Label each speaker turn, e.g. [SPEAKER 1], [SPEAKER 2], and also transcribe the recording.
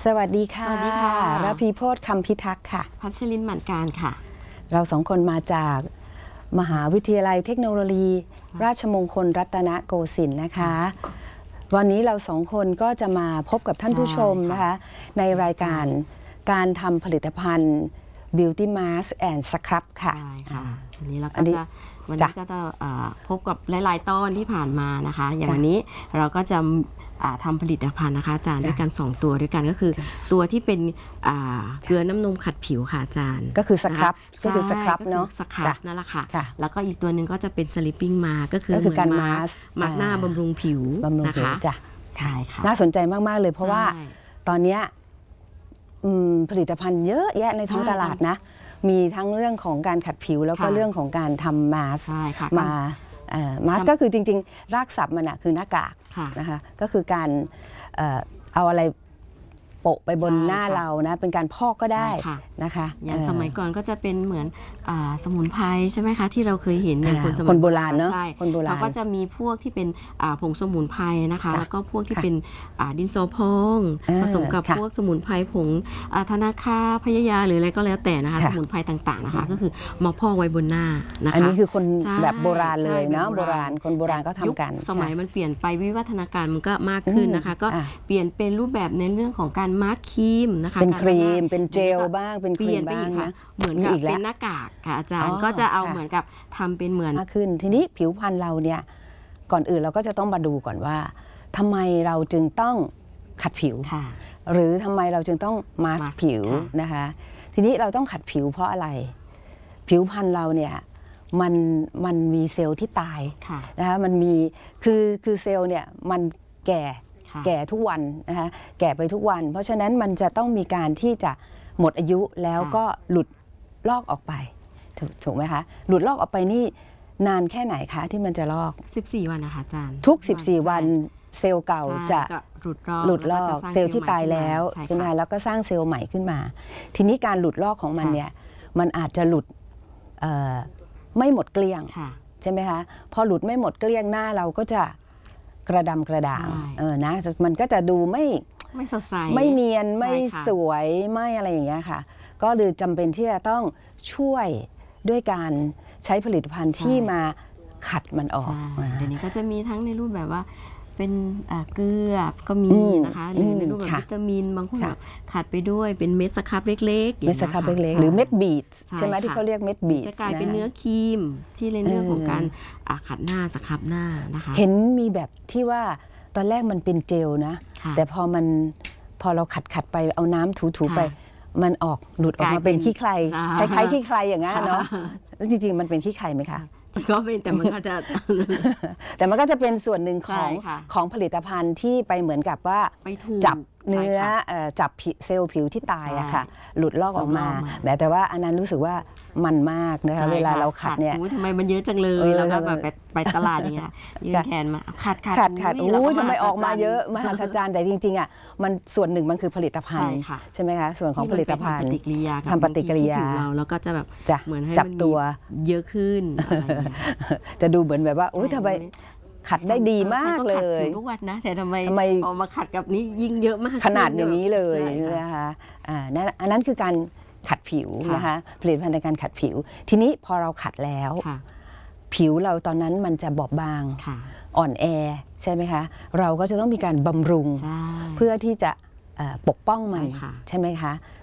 [SPEAKER 1] สวัสดีค่ะ
[SPEAKER 2] สวัสดีค่ะ
[SPEAKER 1] ระพีโพธิ์คำพิทักษ์ค่ะ
[SPEAKER 2] พัชรินทร์หมั่นการค่ะ
[SPEAKER 1] เราสองคนมาจากมหาวิทยาลัยเทคโนโลยี ราชมงคลรัตนโกสินทร์นะคะ วันนี้เราสองคนก็จะมาพบกับท่านผู้ชมนะคะ ในรายการการทำผลิตภัณฑ์ Beauty Mask and Scrub ค่ะ
[SPEAKER 2] ใช่ค่ะวันนี้เรา
[SPEAKER 1] อั
[SPEAKER 2] ก็
[SPEAKER 1] นนี้
[SPEAKER 2] จะพบกับหลายๆตอนที่ผ่านมานะคะ อย่างวันนี้เราก็จะทำผลิตภัณฑ์นะคะอาจารย์ด้วยกัน2ตัวด้วยกันก็คือตัวที่เป็นเกลือน้ำนมขัดผิวค่ะอาจารย์
[SPEAKER 1] ก็คือสครับ
[SPEAKER 2] นะะ
[SPEAKER 1] ก็คือสครับเนาะ
[SPEAKER 2] สครับนั่นแหละค่ะ
[SPEAKER 1] ค่ะ
[SPEAKER 2] แล้วก็อีกตัวหนึ่งก็จะเป็น sleeping mask ก็คือ
[SPEAKER 1] การ
[SPEAKER 2] เห
[SPEAKER 1] มาส
[SPEAKER 2] มาร์กหน้าบำรุงผิว
[SPEAKER 1] บำรุง
[SPEAKER 2] นะ
[SPEAKER 1] ผิว
[SPEAKER 2] คะ
[SPEAKER 1] จ้ะ
[SPEAKER 2] ใช่ค่ะ
[SPEAKER 1] น่าสนใจมาก ๆ เลยเพราะว่า
[SPEAKER 2] ใช่
[SPEAKER 1] ตอนเนี้ยผลิตภัณฑ์เยอะแยะในท้องตลาดนะ มีทั้งเรื่องของการขัดผิวแล้วก็
[SPEAKER 2] ค่ะ
[SPEAKER 1] เรื่องของการทำมาส
[SPEAKER 2] ใช่ค่ะ
[SPEAKER 1] มามาสก็คือจริง ๆ รากศัพท์มันคือหน้ากาก
[SPEAKER 2] ค่ะ
[SPEAKER 1] นะคะก็คือการเอาอะไรโปะไปบน
[SPEAKER 2] ใช่
[SPEAKER 1] หน้า
[SPEAKER 2] ค่ะ
[SPEAKER 1] เรานะเป็นการพอกก็ได้
[SPEAKER 2] ใช่ค่ะ
[SPEAKER 1] นะคะ
[SPEAKER 2] อย่างสมัยก่อนก็จะเป็นเหมือนสมุนไพรใช่ไหมคะที่เราเคยเห็นอย่างคนสมัย
[SPEAKER 1] คนโบราณเนอะ
[SPEAKER 2] ใช่
[SPEAKER 1] คนโบราณ
[SPEAKER 2] เขาก็จะมีพวกที่เป็นผงสมุนไพรนะคะ
[SPEAKER 1] จ้ะ
[SPEAKER 2] แล้วก็พวกที่
[SPEAKER 1] ค่ะ
[SPEAKER 2] เป็นดินสอพอง ผสมกับ
[SPEAKER 1] ค่ะ
[SPEAKER 2] พวกสมุนไพรผงธนาคาพยายาหรืออะไรก็แล้วแต่นะคะ
[SPEAKER 1] ค่ะ
[SPEAKER 2] สมุนไพรต่างๆนะคะ ก็คือมาพอกไว้บนหน้านะคะ
[SPEAKER 1] อันนี้คือคน
[SPEAKER 2] ใช่
[SPEAKER 1] แบบโบราณเลย
[SPEAKER 2] ใช่
[SPEAKER 1] เนาะ
[SPEAKER 2] แบบ
[SPEAKER 1] โบราณคนโบราณก็ทำกัน
[SPEAKER 2] ยุคสมัย
[SPEAKER 1] ค่ะ
[SPEAKER 2] มันเปลี่ยนไปวิวัฒนาการมันก็มากขึ้นนะคะ ก็
[SPEAKER 1] อ่ะ
[SPEAKER 2] เปลี่ยนเป็นรูปแบบในเรื่องของการมาร์คครีมนะคะ
[SPEAKER 1] เป็น
[SPEAKER 2] กา
[SPEAKER 1] ครีม
[SPEAKER 2] ทำหน้า
[SPEAKER 1] เป็นเจลบ้างเป็นค
[SPEAKER 2] เป
[SPEAKER 1] รี
[SPEAKER 2] ลี่ยน
[SPEAKER 1] ม
[SPEAKER 2] ไป
[SPEAKER 1] บ้า
[SPEAKER 2] อี
[SPEAKER 1] ง
[SPEAKER 2] กค่ะ
[SPEAKER 1] นะ
[SPEAKER 2] เหมือนกับ
[SPEAKER 1] มีอีกแล้ว
[SPEAKER 2] เป็นหน้ากากค่ะอาจารย์
[SPEAKER 1] อ๋อ
[SPEAKER 2] ก็จะเอา
[SPEAKER 1] ค่ะ
[SPEAKER 2] เหมือนกับทำเป็นเหมือน
[SPEAKER 1] มากขึ้นทีนี้ผิวพรรณเราเนี่ยก่อนอื่นเราก็จะต้องมาดูก่อนว่าทำไมเราจึงต้องขัดผิว
[SPEAKER 2] ค่ะ
[SPEAKER 1] หรือทำไมเราจึงต้องมาส
[SPEAKER 2] mask
[SPEAKER 1] ผิว
[SPEAKER 2] ค่ะ
[SPEAKER 1] นะคะทีนี้เราต้องขัดผิวเพราะอะไร ผิวพรรณเราเนี่ยมันมีเซลล์ที่ตาย
[SPEAKER 2] ค่ะ
[SPEAKER 1] นะคะมันมีคือเซลล์เนี่ยมันแก่
[SPEAKER 2] ค่ะ
[SPEAKER 1] แก่ทุกวันนะคะแก่ไปทุกวัน เพราะฉะนั้นมันจะต้องมีการที่จะหมดอายุแล้วก็หลุดลอกออกไปถูกไหมคะหลุดลอกออกไปนี่นานแค่ไหนคะที่มันจะลอก
[SPEAKER 2] 14 วันนะคะอาจารย์
[SPEAKER 1] ทุก 14 วันเซลล์เก่า
[SPEAKER 2] ใช่
[SPEAKER 1] จะ
[SPEAKER 2] ก็หลุดลอก
[SPEAKER 1] หลุดล
[SPEAKER 2] แว
[SPEAKER 1] อก
[SPEAKER 2] จะสร้ง
[SPEAKER 1] เซลล์ที่ตายแล้ว
[SPEAKER 2] ใช่
[SPEAKER 1] ใช่ไหม
[SPEAKER 2] ค่ะ
[SPEAKER 1] แล้วก็สร้างเซลล์ใหม่ขึ้นมา ทีนี้การหลุดลอกของมัน
[SPEAKER 2] ค่ะ
[SPEAKER 1] เนี่ยมันอาจจะหลุดไม่หมดเกลี้ยง
[SPEAKER 2] ค่ะ
[SPEAKER 1] ใช่ไหมคะพอหลุดไม่หมดเกลี้ยงหน้าเราก็จะกระดำกระด่าง
[SPEAKER 2] ใช่
[SPEAKER 1] นะมันก็จะดูไม่
[SPEAKER 2] ไม่สดใส
[SPEAKER 1] ไม่เนียน
[SPEAKER 2] ใช่
[SPEAKER 1] ไม่
[SPEAKER 2] ค่ะ
[SPEAKER 1] สวยไม่อะไรอย่างเงี้ยค่ะ ก็เลยจำเป็นที่จะต้องช่วยด้วยการใช้ผลิตภัณฑ์ที่มาขัดมันออก
[SPEAKER 2] ใช่เดี๋ยวนี้ก็จะมีทั้งในรูปแบบว่าเป็นเกลือก็มีนะคะหรือในรูปแบบ
[SPEAKER 1] ค่ะ
[SPEAKER 2] วิตามินบางคน
[SPEAKER 1] ค่ะ
[SPEAKER 2] แบบขัดไปด้วยเป็นเม็ดสครับเล็กๆอย่าง
[SPEAKER 1] เม็ด
[SPEAKER 2] งี้ย
[SPEAKER 1] สครับเล็กๆ
[SPEAKER 2] ค่ะ
[SPEAKER 1] หรือเม็ดบีด
[SPEAKER 2] ใช่
[SPEAKER 1] ใช่ไหม
[SPEAKER 2] ค่ะ
[SPEAKER 1] ที่เขาเรียกเม็ดบีด
[SPEAKER 2] จะกลายเป็นเนื้อครีมที่ในเรื่องของการขัดหน้าสครับหน้านะคะ
[SPEAKER 1] เห็นมีแบบที่ว่าตอนแรกมันเป็นเจลนะ
[SPEAKER 2] ค่ะ
[SPEAKER 1] แต่พอเราขัดไปเอาน้ำถูๆไป
[SPEAKER 2] ค่ะ
[SPEAKER 1] มันหลุดออก
[SPEAKER 2] กลาย
[SPEAKER 1] มาเป็น
[SPEAKER 2] เป็น
[SPEAKER 1] ขี้ใคร
[SPEAKER 2] ใช่
[SPEAKER 1] คล้ายๆขี้ใครอย่างนั้นเนาะ
[SPEAKER 2] ค่ะ
[SPEAKER 1] แล้วจริงๆมันเป็นขี้ใครไหมคะ
[SPEAKER 2] ก็เป็นแต่มันก็จะ
[SPEAKER 1] แต่มันก็จะเป็นส่วนหนึ่งของ
[SPEAKER 2] ใช่ค่ะ
[SPEAKER 1] ของผลิตภัณฑ์ที่ไปเหมือนกับว่า
[SPEAKER 2] ไปถูก
[SPEAKER 1] จับเนื้อ
[SPEAKER 2] ใช่ค่ะ
[SPEAKER 1] จับเซลล์ผิวที่ตายอะค่ะ
[SPEAKER 2] ใช่
[SPEAKER 1] หลุดลอกออกมา
[SPEAKER 2] หลุดลอกมา
[SPEAKER 1] แต่ว่าอันนั้นรู้สึกว่ามันมากนะคะ
[SPEAKER 2] ใช่
[SPEAKER 1] เวลา
[SPEAKER 2] ค่ะ
[SPEAKER 1] เราขัดเนี่ย
[SPEAKER 2] อุ๊ทำไมมันเยอะจังเล
[SPEAKER 1] เอย อ
[SPEAKER 2] แล้วก็แบบไปตลาดอย่างเงี้ยยืนแขนมาขัด
[SPEAKER 1] ขัด
[SPEAKER 2] อุ๊ยแล้วก็
[SPEAKER 1] ทำไมออกมาเยอะม
[SPEAKER 2] หั
[SPEAKER 1] หัศ
[SPEAKER 2] ศ
[SPEAKER 1] จ
[SPEAKER 2] จ
[SPEAKER 1] ร
[SPEAKER 2] ร
[SPEAKER 1] ร
[SPEAKER 2] รย์
[SPEAKER 1] ย์แต่จริงๆอ่ะมันส่วนหนึ่งมันคือผลิตภัณฑ์
[SPEAKER 2] ใช่ค่ะ
[SPEAKER 1] ใช่ไหมคะส่วนของผลิตภัณฑ์
[SPEAKER 2] ที่มันเป็นปฏิกิริยากับ
[SPEAKER 1] ทำปฏิกิริยา
[SPEAKER 2] ที่ผิวเราแล้วก็จะแบบ
[SPEAKER 1] จะ
[SPEAKER 2] เหมือนให้
[SPEAKER 1] จับ
[SPEAKER 2] มัน
[SPEAKER 1] ตัว
[SPEAKER 2] เยอะขึ้นอะไรอย่างเงี้ย
[SPEAKER 1] จะดูเหมือนแบบว่าอุ้ยทำไมขัดได้ดีมากเล
[SPEAKER 2] ฉันก็ขัด
[SPEAKER 1] ย
[SPEAKER 2] ผิวทุกวันนะแต่ทำไม
[SPEAKER 1] ทำไม
[SPEAKER 2] ออกมาขัดกับนี้ยิ่งเยอะมาก
[SPEAKER 1] ขนาดอย่างนี้เลย
[SPEAKER 2] ใช่ค่ะ
[SPEAKER 1] นะคะอันนั้นคือการขัดผิว
[SPEAKER 2] ค่ะ
[SPEAKER 1] นะคะผลิตภัณฑ์ในการขัดผิว ทีนี้พอเราขัดแล้ว
[SPEAKER 2] ค่ะ
[SPEAKER 1] ผิวเราตอนนั้นมันจะบอบบาง
[SPEAKER 2] ค่ะ
[SPEAKER 1] อ่อนแอใช่ไหมคะเราก็จะต้องมีการบำรุง
[SPEAKER 2] ใช่
[SPEAKER 1] เพื่อที่จะปกป้องมัน
[SPEAKER 2] ใช่ค่ะ
[SPEAKER 1] ใช่ไหมคะ